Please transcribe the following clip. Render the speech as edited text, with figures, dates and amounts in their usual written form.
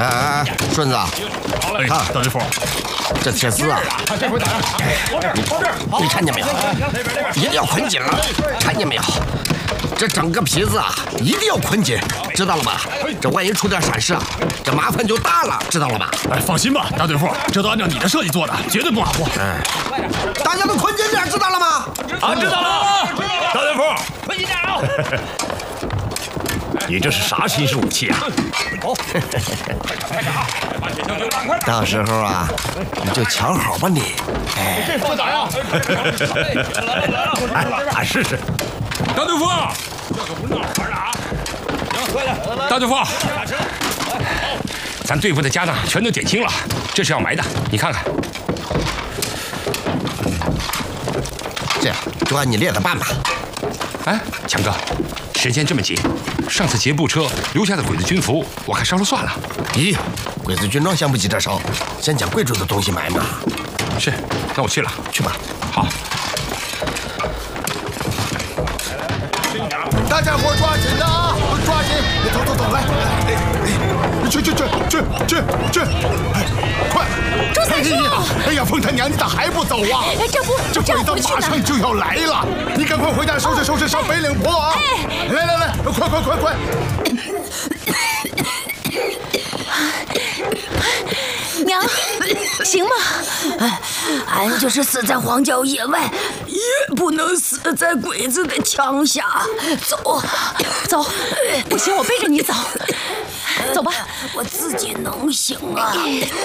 顺子， 哎，大队副， 这铁丝啊，你看见没有？一定要捆紧了，看见没有？这整个皮子啊，一定要捆紧，知道了吧？这万一出点闪失啊，这麻烦就大了，知道了吧？ 哎，放心吧，大队副，这都按照你的设计做的，绝对不马虎。 大家都捆紧点，知道了吗？ 啊，知道了，大队副， 捆紧点啊！ 你这是啥新式武器啊？ 到时候啊，你就瞧好吧你。 这放哪呀？ 哎，试试。大队副， 这可不是闹着玩的啊！行，快点， 大队副，咱队伍的家当全都点清了，这是要埋的，你看看。 这样就按你列的办吧。 哎，强哥，时间这么紧，上次劫步车留下的鬼子军服，我看烧了算了。 咦，鬼子军装先不急着烧，先将贵重的东西埋嘛。 是，那我去了， 去吧。 好。 大家伙抓紧了啊！抓紧！走，来，去！快！ 周三叔！ 哎呀，凤他娘，你咋还不走啊？这鬼子马上就要来了，你赶快回家收拾上北岭坡啊！来，快！ 娘，行吗？ 俺就是死在荒郊野外，也不能死在鬼子的枪下。 走，不行，我背着你走。走吧， 我自己能行啊。